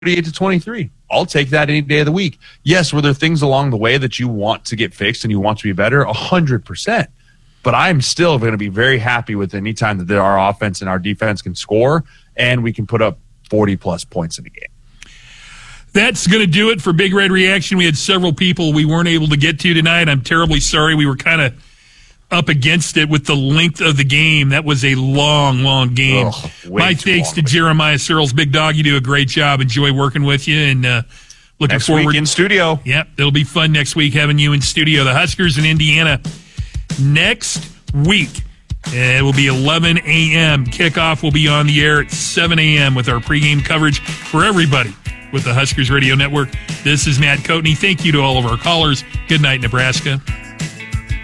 38-23. I'll take that any day of the week. Yes, were there things along the way that you want to get fixed and you want to be better? 100%. But I'm still going to be very happy with any time that our offense and our defense can score and we can put up 40-plus points in a game. That's going to do it for Big Red Reaction. We had several people we weren't able to get to tonight. I'm terribly sorry. We were kind of up against it with the length of the game. That was a long, long game. My thanks to Jeremiah Searles. Big Dog, you do a great job. Enjoy working with you. And looking next forward. Week in studio. Yep, it'll be fun next week having you in studio. The Huskers in Indiana next week. It will be 11 a.m. Kickoff will be on the air at 7 a.m. with our pregame coverage for everybody with the Huskers Radio Network. This is Matt Coatney. Thank you to all of our callers. Good night, Nebraska.